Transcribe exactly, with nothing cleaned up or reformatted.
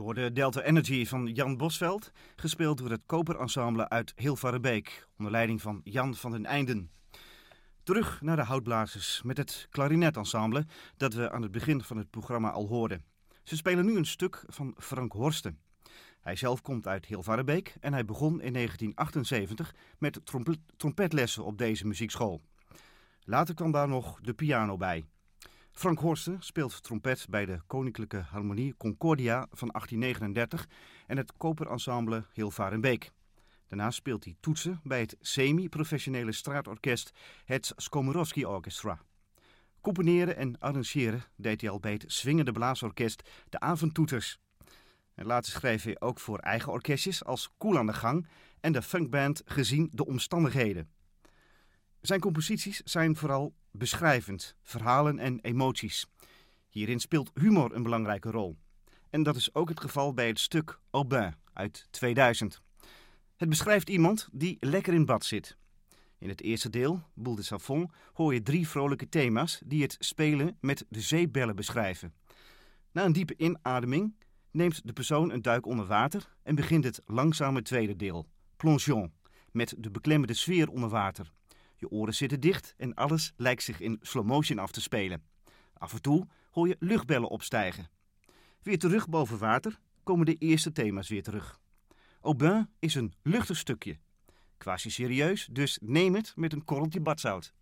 hoorde Delta Energy van Jan Bosveld, gespeeld door het Koperensemble uit Hilvarenbeek, onder leiding van Jan van den Einden. Terug naar de houtblazers met het klarinetensemble dat we aan het begin van het programma al hoorden. Ze spelen nu een stuk van Frank Horsten. Hij zelf komt uit Hilvarenbeek en hij begon in negentien achtenzeventig met trompe- trompetlessen op deze muziekschool. Later kwam daar nog de piano bij. Frank Horsten speelt trompet bij de Koninklijke Harmonie Concordia van achttien negenendertig en het Koperensemble Hilvarenbeek. Daarna speelt hij toetsen bij het semi-professionele straatorkest het Skomorowski Orchestra. Componeren en arrangeren deed hij al bij het swingende blaasorkest de Avondtoeters. En later schreef hij ook voor eigen orkestjes als Koel aan de Gang en de funkband Gezien de Omstandigheden. Zijn composities zijn vooral beschrijvend, verhalen en emoties. Hierin speelt humor een belangrijke rol. En dat is ook het geval bij het stuk Aubin uit tweeduizend. Het beschrijft iemand die lekker in bad zit. In het eerste deel, Boule de Savon, hoor je drie vrolijke thema's die het spelen met de zeebellen beschrijven. Na een diepe inademing neemt de persoon een duik onder water en begint het langzame tweede deel, Plongeon, met de beklemmende sfeer onder water. Je oren zitten dicht en alles lijkt zich in slow motion af te spelen. Af en toe hoor je luchtbellen opstijgen. Weer terug boven water komen de eerste thema's weer terug. Aubin is een luchtig stukje. Quasi serieus, dus neem het met een korreltje badzout.